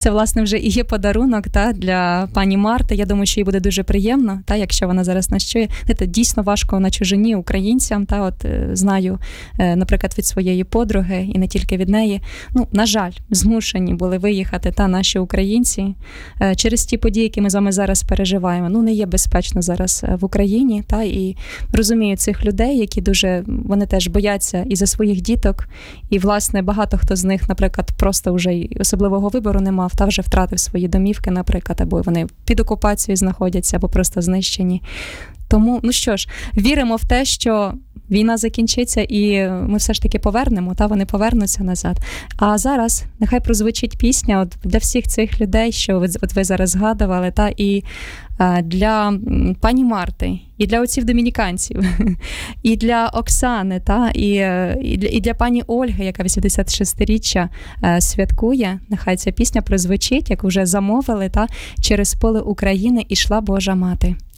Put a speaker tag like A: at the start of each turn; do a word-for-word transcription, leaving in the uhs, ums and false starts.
A: Це, власне, вже і є подарунок та, для пані Марти. Я думаю, що їй буде дуже приємно, та, якщо вона зараз нас чує. Це дійсно важко на чужині українцям. Та, от, знаю, наприклад, від своєї подруги, і не тільки від неї. Ну, на жаль, змушені були виїхати та, наші українці через ті події, які ми з вами зараз переживаємо. Ну, не є безпечно зараз в Україні. Та, і розумію цих людей, які дуже, вони теж бояться і за своїх діток. І, власне, багато хто з них, наприклад, просто вже й особливого вибору не мав, та вже втратив свої домівки, наприклад, або вони під окупацією знаходяться, або просто знищені. Тому, ну що ж, віримо в те, що війна закінчиться і ми все ж таки повернемо, та вони повернуться назад. А зараз нехай прозвучить пісня от для всіх цих людей, що ви, от ви зараз згадували, та і а, для пані Марти, і для отців-домініканців, і для Оксани, та, і, і, для, і для пані Ольги, яка вісімдесят шестиріччя а, святкує. Нехай ця пісня прозвучить, як вже замовили, та через поле України ішла Божа Мати.